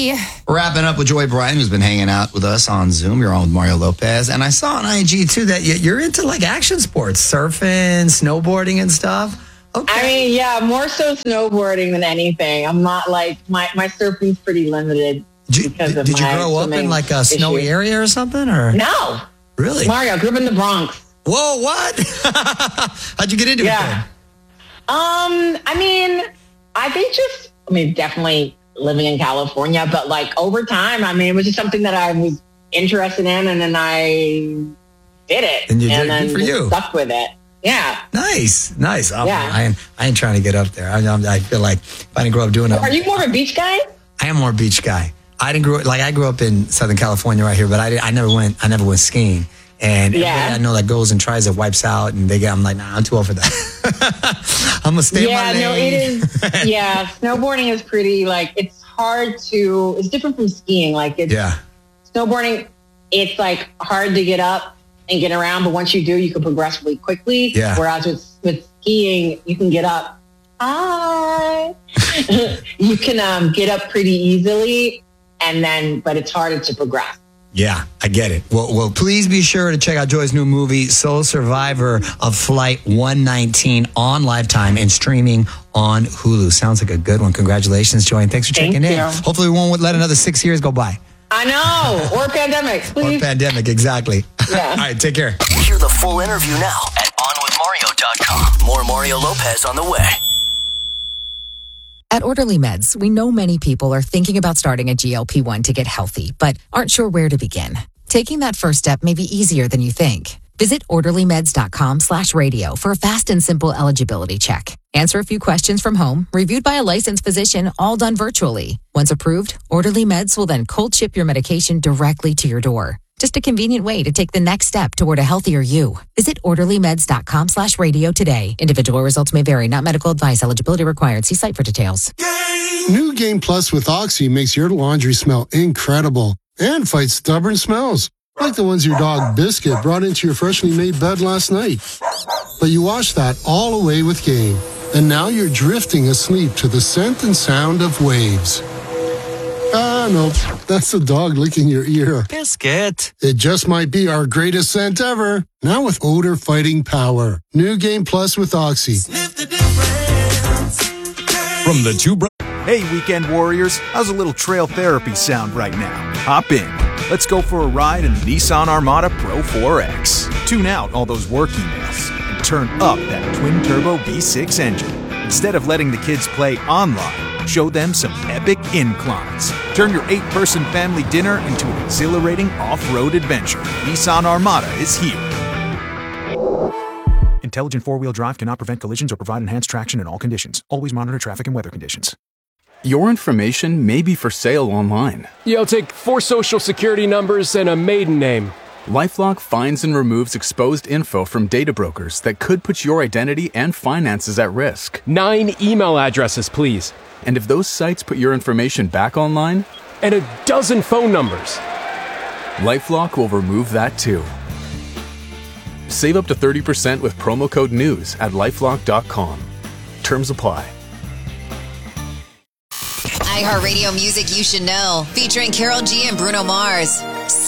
everybody. Wrapping up with Joy Brian, who's been hanging out with us on Zoom. You're on with Mario Lopez. And I saw on IG, too, that you're into, like, action sports, surfing, snowboarding and stuff. Okay. I mean, yeah, more so snowboarding than anything. I'm not, like, my surfing's pretty limited because of Did you grow up in, like, a snowy area or something? Or No. Really? Mario, I grew up in the Bronx. Whoa, what? How'd you get into it then? I think definitely living in California, but like over time, it was just something that I was interested in, and then I did it. And you did and then good for you. Stuck with it. Yeah. Nice. Yeah. I ain't trying to get up there. I feel like if I didn't grow up doing it. Are you more of a beach guy? I am more a beach guy. I grew up in Southern California right here, but I never went sk-ing. And everybody I know that goes and tries it, wipes out, and I'm like, nah, I'm too old for that. I'm going to stay in my lane. Yeah, no, it is. Yeah, snowboarding is pretty, like, it's different from skiing. Like, snowboarding, it's, like, hard to get up and get around, but once you do, you can progress really quickly. Yeah. Whereas with skiing, you can get up. Hi. You can get up pretty easily, but it's harder to progress. Yeah, I get it. Well, please be sure to check out Joy's new movie, Sole Survivor of Flight 119, on Lifetime and streaming on Hulu. Sounds like a good one. Congratulations, Joy, and thanks for checking in. Hopefully we won't let another 6 years go by. I know. Or pandemic, please. Or pandemic, exactly. Yeah. All right, take care. Hear the full interview now at onwithmario.com. More Mario Lopez on the way. At Orderly Meds, we know many people are thinking about starting a GLP-1 to get healthy, but aren't sure where to begin. Taking that first step may be easier than you think. Visit orderlymeds.com/radio for a fast and simple eligibility check. Answer a few questions from home, reviewed by a licensed physician, all done virtually. Once approved, Orderly Meds will then cold ship your medication directly to your door. Just a convenient way to take the next step toward a healthier you. Visit orderlymeds.com/radio today. Individual results may vary, not medical advice. Eligibility required. See site for details. New Game Plus with Oxy makes your laundry smell incredible and fights stubborn smells, like the ones your dog Biscuit brought into your freshly made bed last night. But you washed that all away with Game, and now you're drifting asleep to the scent and sound of waves. No, that's the dog licking your ear. Biscuit. It just might be our greatest scent ever. Now with odor fighting power. New Game Plus with Oxy. Sniff the difference. From the two Hey, weekend warriors. How's a little trail therapy sound right now? Hop in. Let's go for a ride in the Nissan Armada Pro 4X. Tune out all those work emails and turn up that twin-turbo V6 engine. Instead of letting the kids play online, show them some epic inclines. Turn your 8-person family dinner into an exhilarating off-road adventure. Nissan Armada is here. Intelligent four-wheel drive cannot prevent collisions or provide enhanced traction in all conditions. Always monitor traffic and weather conditions. Your information may be for sale online. Yeah, I'll take 4 social security numbers and a maiden name. LifeLock finds and removes exposed info from data brokers that could put your identity and finances at risk. 9 email addresses, please. And if those sites put your information back online? And a dozen phone numbers. LifeLock will remove that too. Save up to 30% with promo code NEWS at LifeLock.com. Terms apply. iHeartRadio music you should know, featuring Karol G and Bruno Mars.